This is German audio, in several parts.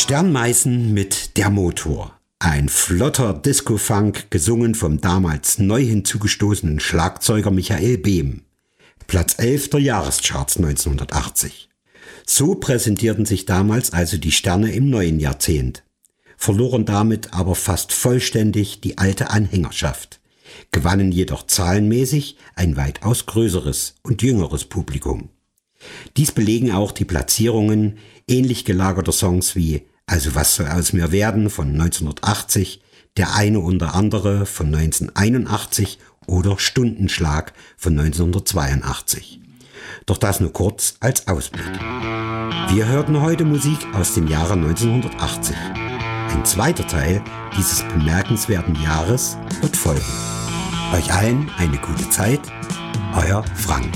Sternmeißen mit Der Motor. Ein flotter Disco-Funk, gesungen vom damals neu hinzugestoßenen Schlagzeuger Michael Behm. Platz 11 der Jahrescharts 1980. So präsentierten sich damals also die Sterne im neuen Jahrzehnt, verloren damit aber fast vollständig die alte Anhängerschaft, gewannen jedoch zahlenmäßig ein weitaus größeres und jüngeres Publikum. Dies belegen auch die Platzierungen ähnlich gelagerter Songs wie Also was soll aus mir werden von 1980, Der eine und der andere von 1981 oder Stundenschlag von 1982. Doch das nur kurz als Ausblick. Wir hörten heute Musik aus dem Jahre 1980. Ein zweiter Teil dieses bemerkenswerten Jahres wird folgen. Euch allen eine gute Zeit, euer Frank.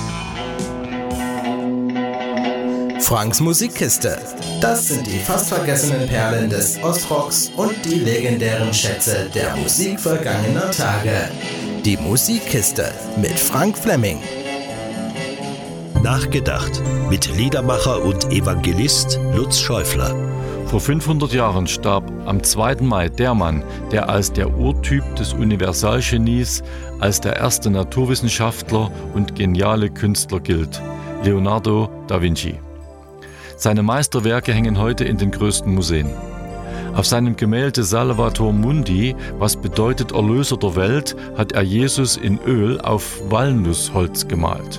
Franks Musikkiste. Das sind die fast vergessenen Perlen des Ostrocks und die legendären Schätze der Musik vergangener Tage. Die Musikkiste mit Frank Flemming. Nachgedacht mit Liedermacher und Evangelist Lutz Schäufler. Vor 500 Jahren starb am 2. Mai der Mann, der als der Urtyp des Universalgenies, als der erste Naturwissenschaftler und geniale Künstler gilt, Leonardo da Vinci. Seine Meisterwerke hängen heute in den größten Museen. Auf seinem Gemälde Salvator Mundi, was bedeutet Erlöser der Welt, hat er Jesus in Öl auf Walnussholz gemalt.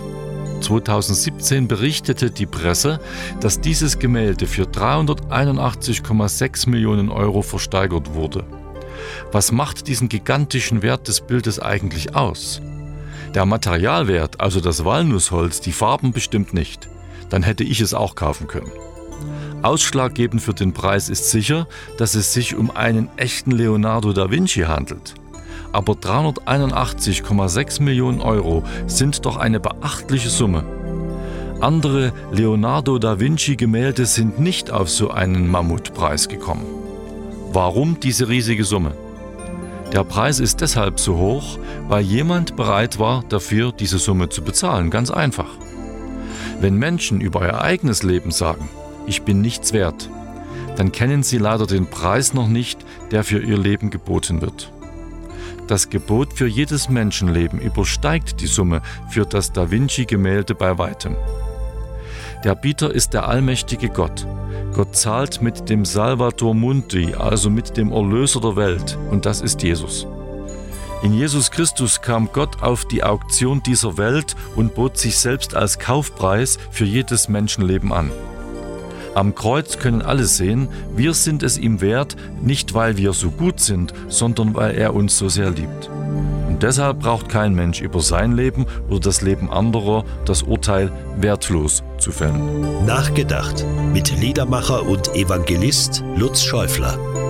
2017 berichtete die Presse, dass dieses Gemälde für 381,6 Millionen Euro versteigert wurde. Was macht diesen gigantischen Wert des Bildes eigentlich aus? Der Materialwert, also das Walnussholz, die Farben bestimmt nicht. Dann hätte ich es auch kaufen können. Ausschlaggebend für den Preis ist sicher, dass es sich um einen echten Leonardo da Vinci handelt. Aber 381,6 Millionen Euro sind doch eine beachtliche Summe. Andere Leonardo da Vinci Gemälde sind nicht auf so einen Mammutpreis gekommen. Warum diese riesige Summe? Der Preis ist deshalb so hoch, weil jemand bereit war, dafür diese Summe zu bezahlen. Ganz einfach. Wenn Menschen über ihr eigenes Leben sagen, ich bin nichts wert, dann kennen sie leider den Preis noch nicht, der für ihr Leben geboten wird. Das Gebot für jedes Menschenleben übersteigt die Summe für das Da Vinci-Gemälde bei weitem. Der Bieter ist der allmächtige Gott. Gott zahlt mit dem Salvator Mundi, also mit dem Erlöser der Welt, und das ist Jesus. In Jesus Christus kam Gott auf die Auktion dieser Welt und bot sich selbst als Kaufpreis für jedes Menschenleben an. Am Kreuz können alle sehen, wir sind es ihm wert, nicht weil wir so gut sind, sondern weil er uns so sehr liebt. Und deshalb braucht kein Mensch über sein Leben oder das Leben anderer das Urteil wertlos zu fällen. Nachgedacht mit Liedermacher und Evangelist Lutz Schäufler.